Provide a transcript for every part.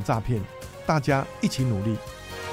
诈骗，大家一起努力。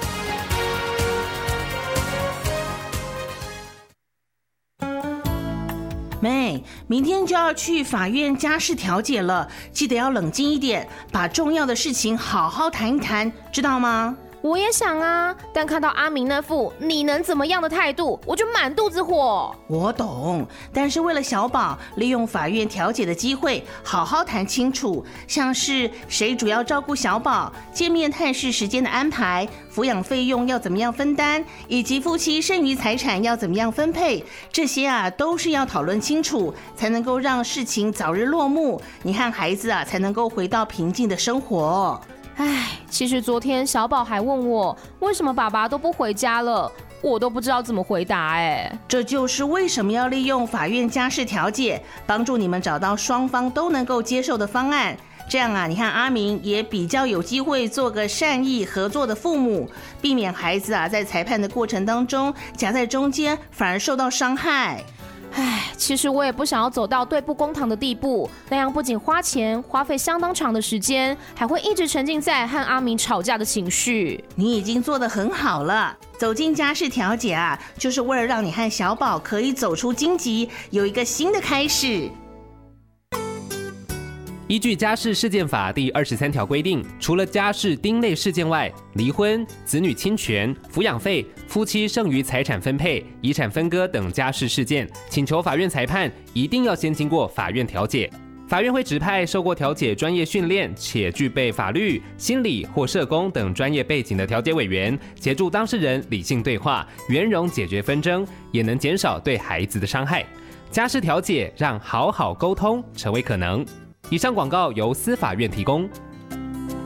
妹，明天就要去法院家事调解了，记得要冷静一点，把重要的事情好好谈一谈，知道吗？ 我也想啊，但看到阿明那副你能怎么样的态度，我就满肚子火。 我懂，但是为了小宝，利用法院调解的机会，好好谈清楚，像是谁主要照顾小宝、见面探视时间的安排、抚养费用要怎么样分担，以及夫妻剩余财产要怎么样分配，这些都是要讨论清楚，才能够让事情早日落幕，你和孩子才能够回到平静的生活。 其实昨天小宝还问我，为什么爸爸都不回家了，我都不知道怎么回答。 这就是为什么要利用法院家事调解，帮助你们找到双方都能够接受的方案。这样你和阿明也比较有机会做个善意合作的父母，避免孩子在裁判的过程当中夹在中间，反而受到伤害。 其实我也不想要走到对簿公堂的地步，那样不仅花钱花费相当长的时间，还会一直沉浸在和阿明吵架的情绪。 你已经做得很好了，走进家事调解就是为了让你和小宝可以走出荆棘，有一个新的开始。 依据家事事件法第23条规定，除了家事丁类事件外，离婚、子女侵权、抚养费、夫妻剩余财产分配、遗产分割等家事事件，请求法院裁判一定要先经过法院调解。法院会指派受过调解专业训练且具备法律、心理或社工等专业背景的调解委员，协助当事人理性对话，圆融解决纷争，也能减少对孩子的伤害。家事调解让好好沟通成为可能。以上广告由司法院提供。